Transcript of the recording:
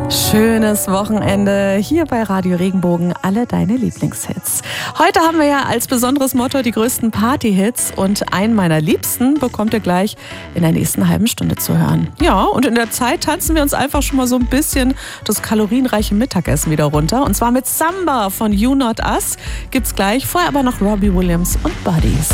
Schönes Wochenende hier bei Radio Regenbogen, alle deine Lieblingshits. Heute haben wir ja als besonderes Motto die größten Partyhits und einen meiner Liebsten bekommt ihr gleich in der nächsten halben Stunde zu hören. Ja, und in der Zeit tanzen wir uns einfach schon mal so ein bisschen das kalorienreiche Mittagessen wieder runter. Und zwar mit Samba von You Not Us gibt's gleich, vorher aber noch Robbie Williams und Buddies.